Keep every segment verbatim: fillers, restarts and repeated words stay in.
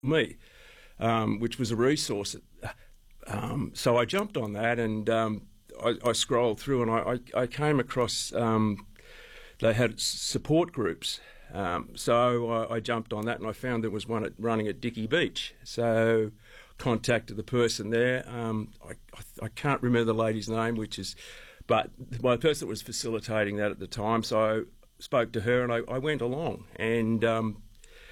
me, um, which was a resource. Um, so I jumped on that, and um, I, I scrolled through, and I, I, I came across um, they had support groups. Um, so I, I jumped on that, and I found there was one at, running at Dicky Beach. So contacted the person there. Um, I, I, I can't remember the lady's name, which is, but my person that was facilitating that at the time. So I spoke to her, and I, I went along, and um,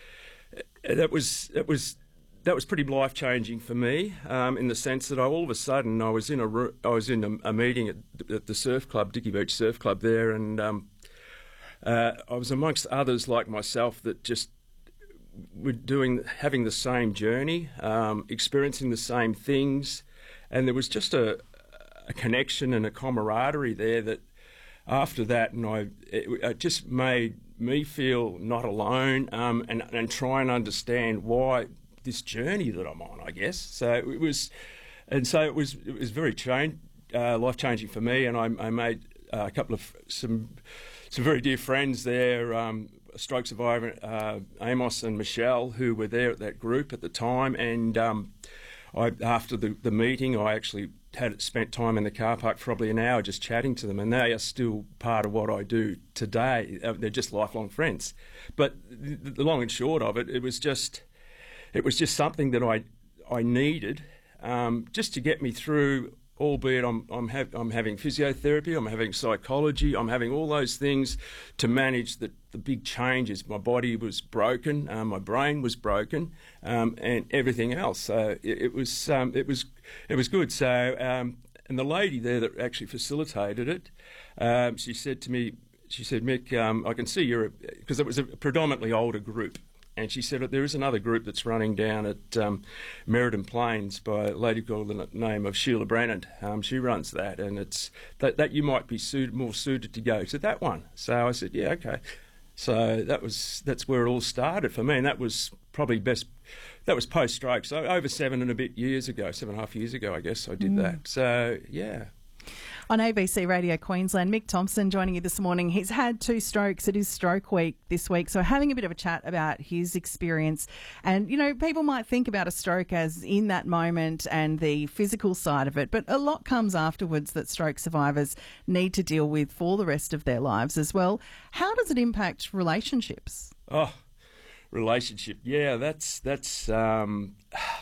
that was that was. That was pretty life changing for me, um, in the sense that I, all of a sudden I was in a I was in a, a meeting at, at the surf club, Dicky Beach Surf Club there, and um, uh, I was amongst others like myself that just were doing having the same journey, um, experiencing the same things, and there was just a, a connection and a camaraderie there that after that, and I it, it just made me feel not alone, um, and and try and understand why. This journey that I'm on, I guess. So it was, and so it was. It was very change, uh, life changing for me. And I, I made uh, a couple of some some very dear friends there, um, a stroke survivor, uh, Amos and Michelle, who were there at that group at the time. And um, I, after the, the meeting, I actually had spent time in the car park for probably an hour just chatting to them, and they are still part of what I do today. Uh, they're just lifelong friends. But the, the long and short of it, it was just. It was just something that I I needed um, just to get me through. Albeit I'm I'm, ha- I'm having physiotherapy, I'm having psychology, I'm having all those things to manage the, the big changes. My body was broken, um, my brain was broken, um, and everything else. So it, it was um, it was it was good. So um, and the lady there that actually facilitated it, um, she said to me, she said, Mick, um, I can see you're because it was a predominantly older group. And she said, there is another group that's running down at um, Merredin Plains by a lady called the name of Sheila Brennan. Um, she runs that, and it's that, that you might be suited, more suited to go to that one. So I said, yeah, okay. So that was that's where it all started for me, and that was probably best. That was post-stroke, so over seven and a bit years ago, seven and a half years ago, I guess I did mm. that. So yeah. On A B C Radio Queensland, Mick Thompson joining you this morning. He's had two strokes. It is Stroke Week this week, so having a bit of a chat about his experience. And, you know, people might think about a stroke as in that moment and the physical side of it, but a lot comes afterwards that stroke survivors need to deal with for the rest of their lives as well. How does it impact relationships? Oh, relationship. Yeah, that's... that's um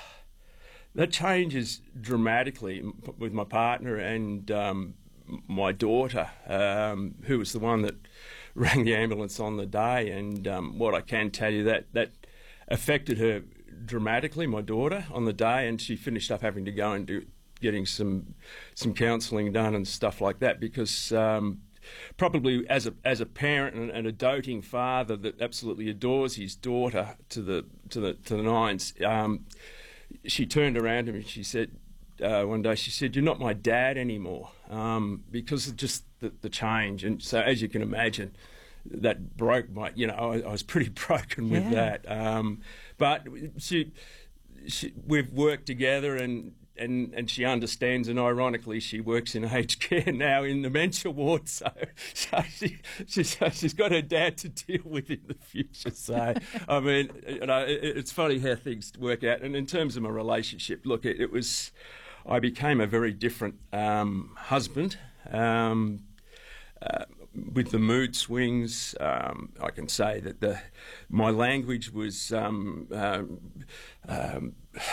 That changes dramatically with my partner and um, my daughter, um, who was the one that rang the ambulance on the day. And um, what I can tell you, that that affected her dramatically, my daughter, on the day, and she finished up having to go and do getting some some counselling done and stuff like that because. Um, Probably as a as a parent and, and a doting father that absolutely adores his daughter to the to the to the nines. Um, She turned around to me and she said, uh, one day, she said, "You're not my dad anymore," um, because of just the, the change. And so, as you can imagine, that broke my, you know, I, I was pretty broken with yeah. that. Um, but she, she, we've worked together and, and, and she understands, and ironically, she works in aged care now in the dementia ward, so, so she, she's, she's got her dad to deal with in the future. So, I mean, you know, it, it's funny how things work out. And in terms of my relationship, look, it, it was, I became a very different um, husband. Um, uh, with the mood swings, um, I can say that the my language was um, um, um,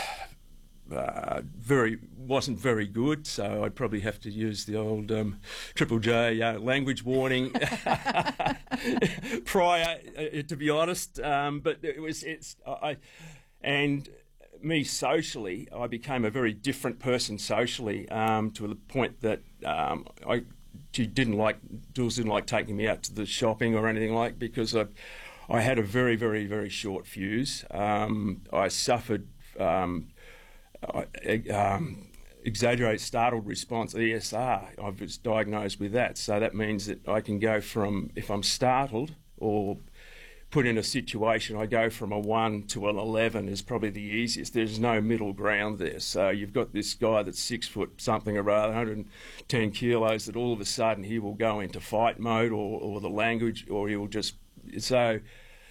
uh, very wasn't very good, so I'd probably have to use the old um, Triple J uh, language warning prior, uh, to be honest. Um, but it was it's I and. Me socially, I became a very different person socially, um, to the point that um, I she didn't like Jules didn't like taking me out to the shopping or anything like because I I had a very very very short fuse. Um, I suffered um, I, um, exaggerated startled response E S R. I was diagnosed with that, so that means that I can go from if I'm startled or put in a situation, I go from a one to an eleven is probably the easiest. There's no middle ground there. So you've got this guy that's six foot something or other, one hundred ten kilos, that all of a sudden he will go into fight mode or, or the language, or he will just... So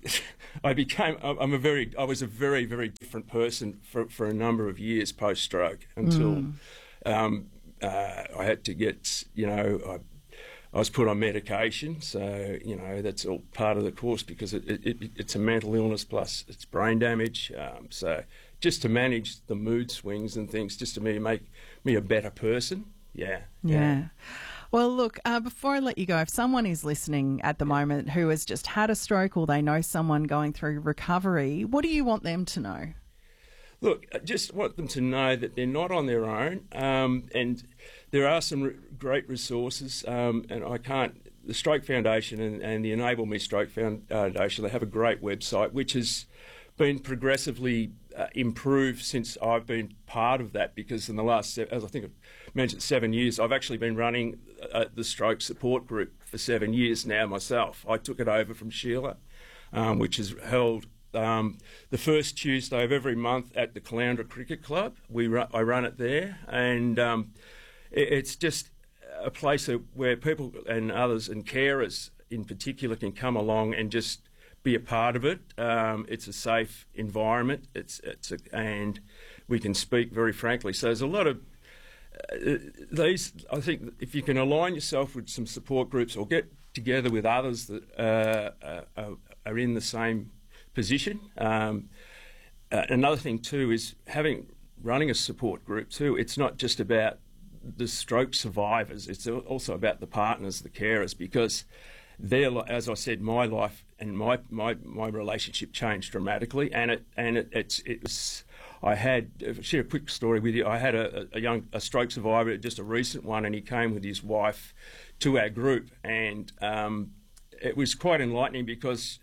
I became. I'm a very. I was a very, very different person for for a number of years post stroke until mm. um, uh, I had to get. You know, I, I was put on medication, so you know that's all part of the course because it, it, it it's a mental illness plus it's brain damage. Um, so just to manage the mood swings and things, just to me make me a better person. Yeah. Yeah. yeah. Well, look, uh, before I let you go, if someone is listening at the moment who has just had a stroke or they know someone going through recovery, what do you want them to know? Look, I just want them to know that they're not on their own, um, and there are some re- great resources, um, and I can't, the Stroke Foundation and, and the Enable Me Stroke Foundation, they have a great website which has been progressively uh, improved since I've been part of that, because in the last, as I think I mentioned, seven years, I've actually been running uh, the stroke support group for seven years now myself. I took it over from Sheila, um, which is held um, the first Tuesday of every month at the Caloundra Cricket Club. We ru- I run it there, and um, it, it's just a place where people and others and carers in particular can come along and just be a part of it. Um, it's a safe environment. It's it's a, and we can speak very frankly. So there's a lot of uh, these. I think if you can align yourself with some support groups or get together with others that uh, uh, are in the same position. Um, uh, another thing too is having running a support group too. It's not just about the stroke survivors. It's also about the partners, the carers, because they're, as I said, my life and my, my, my relationship changed dramatically, and it and it, it's it was. I had I'll share a quick story with you. I had a, a young a stroke survivor, just a recent one, and he came with his wife to our group, and um, it was quite enlightening because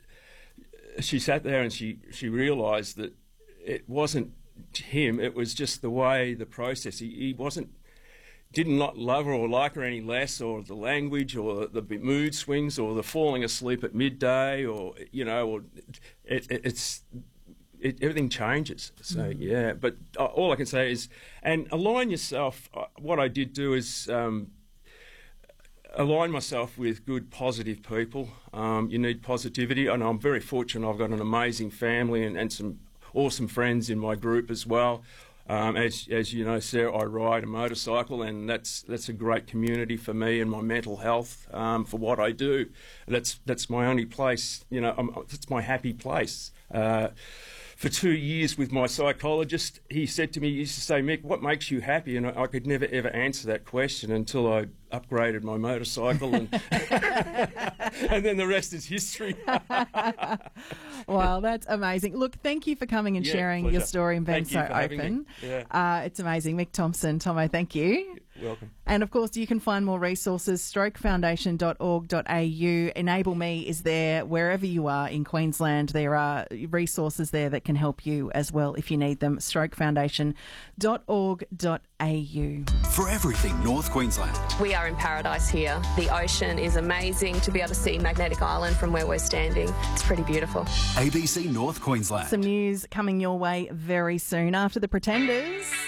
she sat there and she she realised that it wasn't him. It was just the way the process. He, he wasn't. Didn't not love her or like her any less, or the language, or the mood swings, or the falling asleep at midday, or you know, or it, it, it's it, everything changes. So mm. yeah, but all I can say is, and align yourself. What I did do is um, align myself with good, positive people. Um, you need positivity, and I'm very fortunate. I've got an amazing family and, and some awesome friends in my group as well. Um, as as you know, Sarah, I ride a motorcycle, and that's that's a great community for me and my mental health um, for what I do. That's that's my only place, you know. I'm, it's my happy place. Uh, for two years with my psychologist, he said to me, he used to say, "Mick, what makes you happy?" And I, I could never ever answer that question until I upgraded my motorcycle, and and then the rest is history. Wow, that's amazing. Look, thank you for coming and yeah, sharing pleasure. your story and being thank so open. Yeah. Uh, it's amazing. Mick Thompson, Tomo, thank you. You're welcome. And of course, you can find more resources, stroke foundation dot org dot a u. Enable Me is there wherever you are in Queensland. There are resources there that can help you as well if you need them. stroke foundation dot org dot a u. For everything North Queensland. We are in paradise here. The ocean is amazing. To be able to see Magnetic Island from where we're standing, it's pretty beautiful. A B C North Queensland. Some news coming your way very soon after The Pretenders.